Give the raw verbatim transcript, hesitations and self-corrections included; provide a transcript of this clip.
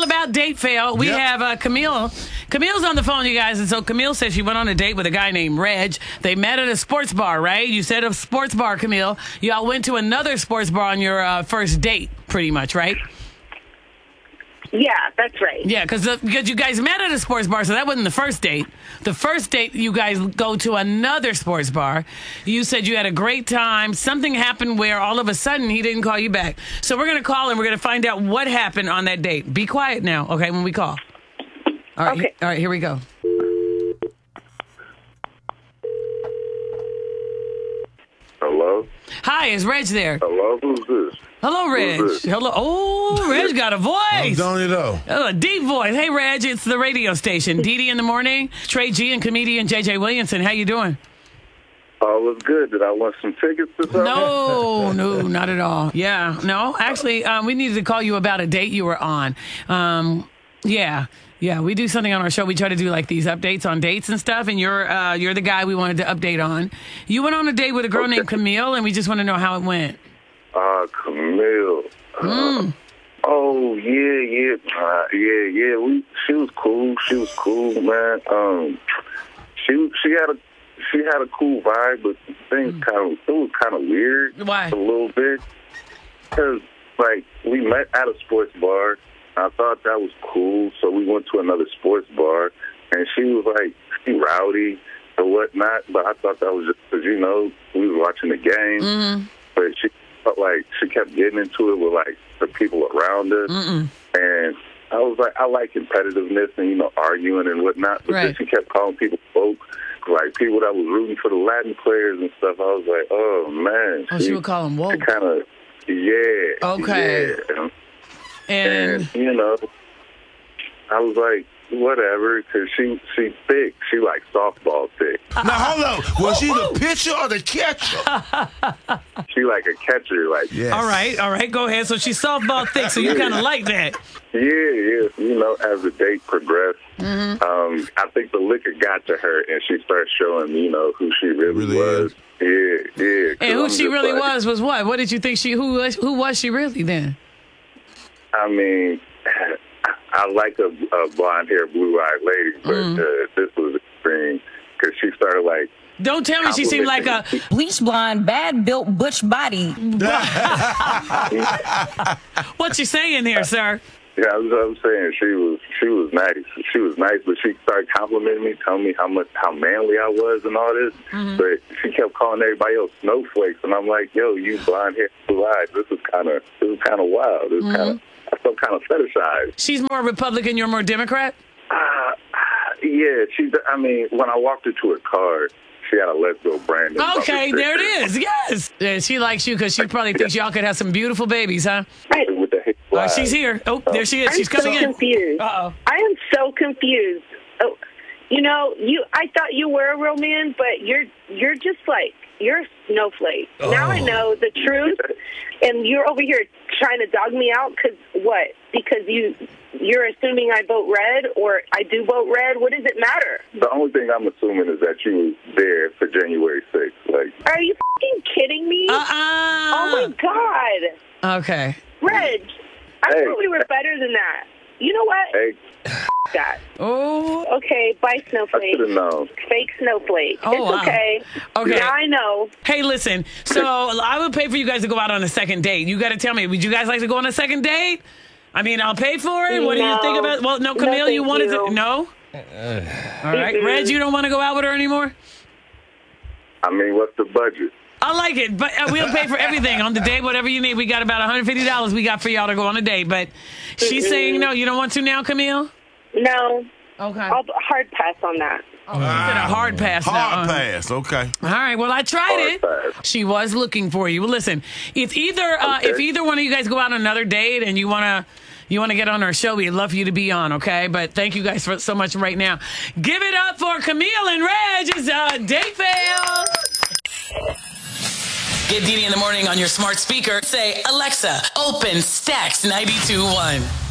all about date fail. We Yep. have uh, Camille. Camille's on the phone, you guys. And so Camille says she went on a date with a guy named Reg. They met at a sports bar, right? You said a sports bar, Camille. Y'all went to another sports bar on your uh, first date, pretty much, right? Yeah, that's right. Yeah, because because you guys met at a sports bar, so that wasn't the first date. The first date, you guys go to another sports bar. You said you had a great time. Something happened where all of a sudden he didn't call you back. So we're going to call and we're going to find out what happened on that date. Be quiet now, okay, when we call. All right, Okay. he- all right, here we go. Hello? Hi, is Reg there? Hello? Who's this? Hello, Reg. Who's this? Hello. Oh, Reg got a I'm voice. telling you though. Oh, a deep voice. Hey, Reg, it's the radio station. Dee Dee in the morning. Trey G and comedian J J Williamson. How you doing? Oh, it's good. Did I want some tickets or something? No, no, not at all. Yeah, no. Actually, um, we needed to call you about a date you were on. Um, yeah, yeah. We do something on our show. We try to do like these updates on dates and stuff. And you're uh, you're the guy we wanted to update on. You went on a date with a girl Okay. named Camille, and we just want to know how it went. Ah, Camille. Uh, Mm. Oh, yeah, yeah. Uh, yeah, yeah. We, she was cool. She was cool, man. Um, she she had a she had a cool vibe, but things kind of it was kind of weird. Why? A little bit. Because, like, we met at a sports bar. I thought that was cool, so we went to another sports bar, and she was, like, she rowdy or whatnot, but I thought that was just because, you know, we was watching the game, Mm-hmm. but she felt like she kept getting into it with, like, the people around her, Mm-mm. and I was like, I like competitiveness and, you know, arguing and whatnot, but Right. then she kept calling people folk, like people that was rooting for the Latin players and stuff. I was like, oh, man. Oh, she would call him woke. kind of, yeah. Okay. Yeah. And And, you know, I was like, whatever, because she, she thick. She like softball thick. Now hold on. Was she the pitcher or the catcher? She like a catcher, like, Yes. all right, all right, go ahead. So she's softball thick, so you kind of like that. yeah, yeah. You know, as the date progressed, Mm-hmm. um, I think the liquor got to her, and she started showing, you know, who she really, Really was. is. Yeah, yeah. 'cause And who I'm she just really like- was was what? What did you think she? Who was? Who was she really then? I mean, I like a, a blonde-haired, blue-eyed lady, but Mm. uh, this was extreme because she started like. Don't tell me she seemed like a. Bleach blonde, bad built butch body. What you saying here, sir? Yeah, I was, I was saying she was she was nice. She was nice, but she started complimenting me, telling me how much how manly I was and all this. Mm-hmm. But she kept calling everybody else snowflakes, and I'm like, yo, you blonde hair, blue eyes. This is kind of this is kind of wild. This Mm-hmm. kind of I felt kind of fetishized. She's more Republican. You're more Democrat. Uh, yeah, she. I mean, when I walked into her car, she had a Let's Go Brandon. Okay, bumper there it sticker. is. Yes, yeah, she likes you because she probably thinks y'all could have some beautiful babies, huh? Right. With the hate Oh, flag. she's here. Oh, there she is. I'm She's so coming in. confused. Uh oh. I am so confused. Oh, you know, you. I thought you were a real man, but you're you're just like you're a snowflake. Now I know the truth, and you're over here trying to dog me out because what? Because you you're assuming I vote red or I do vote red. What does it matter? The only thing I'm assuming is that you was there for January sixth. Like, Are you fucking kidding me? Uh uh Oh my god, Okay. Reg! I Hey. thought we were better than that. You know what? hey, That. Oh. Okay, bye, I snowflake. should have known. Fake snowflake. Oh, it's wow. okay. Okay. Now I know. Hey, listen. So I would pay for you guys to go out on a second date. You got to tell me. Would you guys like to go on a second date? I mean, I'll pay for it. What do you No. think about? Well, no, No, Camille, you thank wanted you. to? No. All right, Mm-mm. Reg, you don't want to go out with her anymore. I mean, what's the budget? I like it, but uh, we'll pay for everything on the date, whatever you need. We got about one hundred fifty dollars we got for y'all to go on a date. But she's Mm-mm. saying no. You don't want to now, Camille? No. Okay. I'll hard pass on that. Oh, you did a hard pass now. Hard uh-huh. pass. Okay. All right. Well, I tried Hard it. pass. She was looking for you. Well, listen, if either uh, Okay. if either one of you guys go out on another date and you wanna you wanna get on our show, we'd love for you to be on. Okay. But thank you guys for so much right now. Give it up for Camille and Reg. It's uh, date fail. Get Dee Dee in the morning on your smart speaker. Say, Alexa, open Stax ninety-two point one.